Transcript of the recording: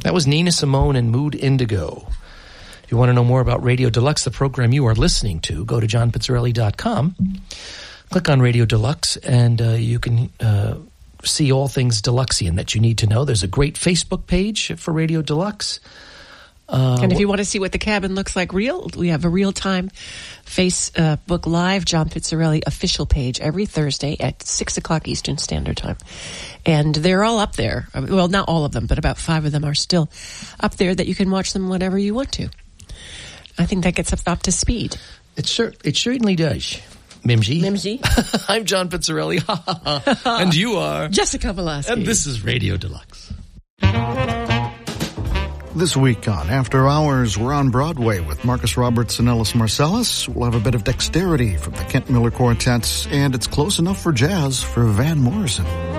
That was Nina Simone and Mood Indigo. If you want to know more about Radio Deluxe, the program you are listening to, go to johnpizzarelli.com, click on Radio Deluxe, and you can see all things Deluxian that you need to know. There's a great Facebook page for Radio Deluxe. And if you want to see what the cabin looks like we have a real-time Facebook Live John Pizzarelli official page every Thursday at 6 o'clock Eastern Standard Time. And they're all up there. Well, not all of them, but about 5 of them are still up there that you can watch them whenever you want to. I think that gets up to speed. It certainly does. Mimsy. I'm John Pizzarelli. And you are Jessica Velasquez. And this is Radio Deluxe. This week on After Hours, we're on Broadway with Marcus Roberts and Ellis Marsalis. We'll have a bit of Dexterity from the Kent Miller Quartets, and It's Close Enough for Jazz for Van Morrison.